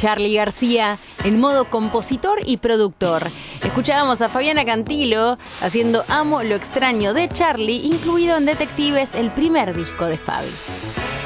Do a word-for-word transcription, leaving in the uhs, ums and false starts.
Charly García en modo compositor y productor. Escuchábamos a Fabiana Cantilo haciendo Amo lo extraño de Charly, incluido en Detectives, el primer disco de Fabi.